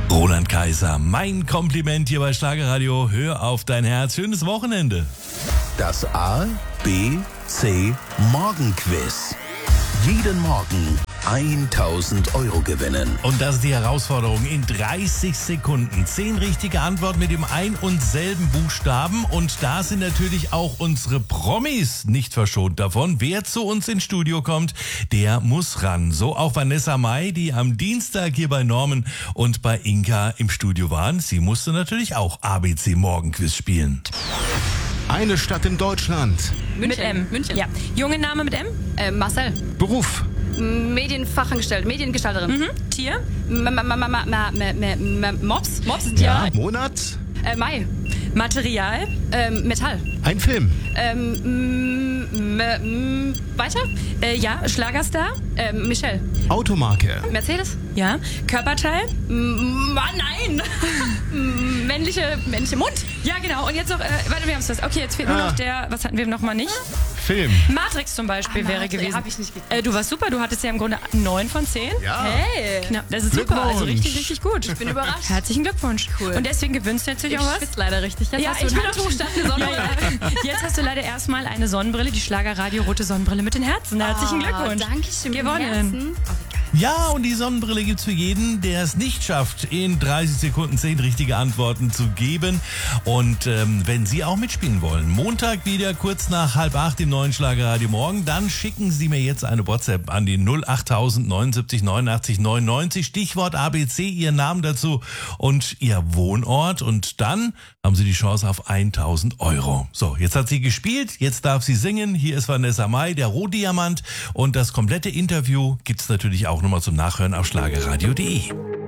Roland Kaiser, mein Kompliment hier bei Schlagerradio. Hör auf dein Herz. Schönes Wochenende. Das A, B, C Morgenquiz. Jeden Morgen 1000 Euro gewinnen. Und das ist die Herausforderung. In 30 Sekunden 10 richtige Antworten mit dem ein und selben Buchstaben. Und da sind natürlich auch unsere Promis nicht verschont davon. Wer zu uns ins Studio kommt, der muss ran. So auch Vanessa Mai, die am Dienstag hier bei Norman und bei Inka im Studio waren. Sie musste natürlich auch ABC Morgenquiz spielen. Eine Stadt in Deutschland. Mit M. München. Ja. Junge Name mit M? Marcel. Beruf. Medienfachangestellte, Mediengestalterin. Tier? Mops. Ja. Monat. Mai. Material? Metall. Ein Film. Weiter? Ja. Schlagerstar? Michelle. Automarke. Mercedes. Ja. Körperteil? Nein! männliche Mund. Ja, genau. Und jetzt noch, warte, wir haben es fast. Okay, jetzt fehlt nur noch der, was hatten wir noch mal nicht? Film. Matrix zum Beispiel wäre gewesen. Hab ich nicht gekriegt. Du warst super, du hattest ja im Grunde 9 von 10. Ja. Hey! Knapp. Das ist super, also richtig, richtig gut. Ich bin überrascht. Herzlichen Glückwunsch. Cool. Und deswegen gewinnst du natürlich Ich auch was. schwitze leider richtig. Jetzt Ja, hast du ich einen bin Handtuch statt eine Sonnenbrille. Jetzt hast du leider erstmal eine Sonnenbrille, die Schlagerradio rote Sonnenbrille mit den Herzen. Herzlichen Glückwunsch. Dankeschön. Gewonnen. Ja, und die Sonnenbrille gibt's für jeden, der es nicht schafft, in 30 Sekunden 10 richtige Antworten zu geben. Und wenn Sie auch mitspielen wollen, Montag wieder kurz nach 7:30 im neuen Schlagerradio Morgen, dann schicken Sie mir jetzt eine WhatsApp an die 08000 79 89 99, Stichwort ABC, Ihr Namen dazu und Ihr Wohnort. Und dann haben Sie die Chance auf 1000 Euro. So, jetzt hat sie gespielt, jetzt darf sie singen. Hier ist Vanessa Mai, der Rohdiamant. Und das komplette Interview gibt's natürlich auch nochmal zum Nachhören auf schlagerradio.de.